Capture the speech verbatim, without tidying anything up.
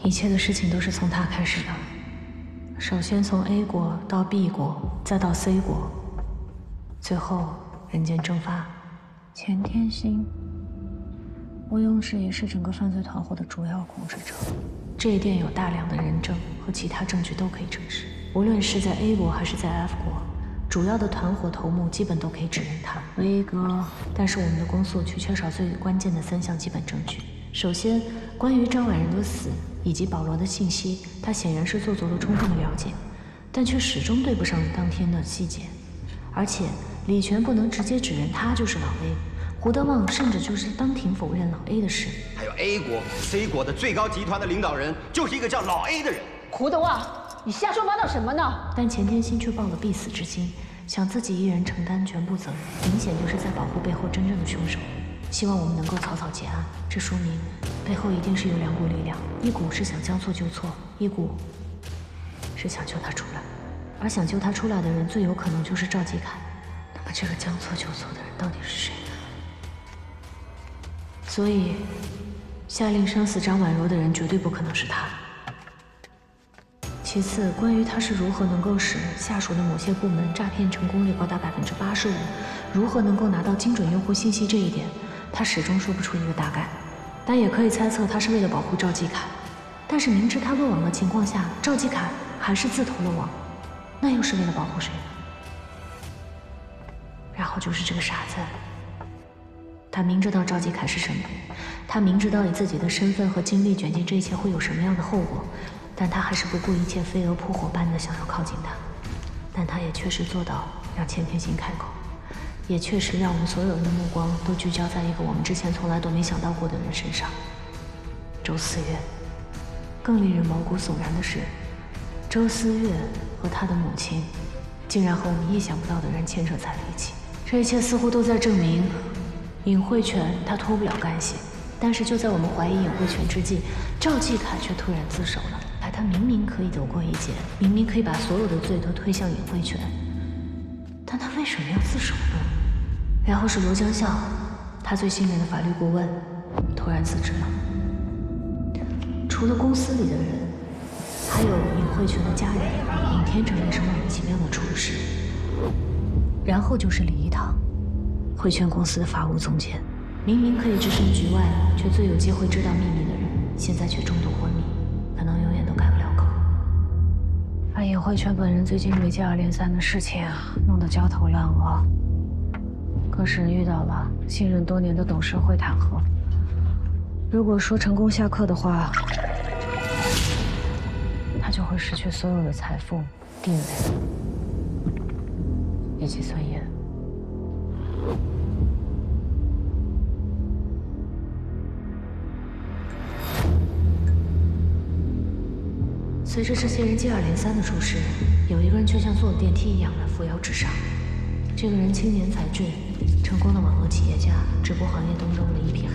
一切的事情都是从他开始的。首先从 A 国到 B 国，再到 C 国，最后人间蒸发。钱天星，吴庸志也是整个犯罪团伙的主要控制者。这一点有大量的人证和其他证据都可以证实。无论是在 A 国还是在 F 国，主要的团伙头目基本都可以指认他。威哥，但是我们的公诉却缺少最关键的三项基本证据。首先，关于张婉人的死以及保罗的信息，他显然是做足了充分的了解，但却始终对不上当天的细节。而且李全不能直接指认他就是老 A， 胡德旺甚至就是当庭否认老 A 的事。 还有 A 国、C 国的最高集团的领导人就是一个叫老 A 的人。 胡德旺，你瞎说八道什么呢？ 但钱天星却抱了必死之心，想自己一人承担全部责任，明显就是在保护背后真正的凶手。希望我们能够草草结案，这说明背后一定是有两股力量，一股是想将错就错，一股是想救他出来。而想救他出来的人，最有可能就是赵继凯。那么这个将错就错的人到底是谁呢？所以，下令杀死张婉柔的人绝对不可能是他。其次，关于他是如何能够使下属的某些部门诈骗成功率高达百分之八十五，如何能够拿到精准用户信息这一点，他始终说不出一个大概。但也可以猜测他是为了保护赵继凯，但是明知他落网的情况下，赵继凯还是自投了网，那又是为了保护谁呢？然后就是这个傻子，他明知道赵继凯是神捕，他明知道以自己的身份和精力卷进这一切会有什么样的后果，但他还是不顾一切飞蛾扑火般的想要靠近他。但他也确实做到让钱天星开口，也确实让我们所有人的目光都聚焦在一个我们之前从来都没想到过的人身上——周思月。更令人毛骨悚然的是，周思月和他的母亲竟然和我们意想不到的人牵扯在了一起。这一切似乎都在证明尹慧泉他脱不了干系。但是就在我们怀疑尹慧泉之际，赵继凯却突然自首了。哎，他明明可以躲过一劫，明明可以把所有的罪都推向尹慧泉，但他为什么要自首呢？然后是罗江笑，他最信任的法律顾问突然辞职了。除了公司里的人，还有尹慧泉的家人，尹天成也是莫名其妙的出了事。然后就是李一堂，慧泉公司的法务总监，明明可以置身局外，却最有机会知道秘密的人，现在却中毒昏迷，可能永远都改不了口。而尹慧泉本人最近为接二连三的事情啊，弄得焦头烂额，更是遇到了信任多年的董事会弹劾。如果说成功下课的话，他就会失去所有的财富、地位以及尊严。随着这些人接二连三的出事，有一个人却像坐了电梯一样的扶摇直上。这个人青年才俊，成功的网络企业家，直播行业当中的一匹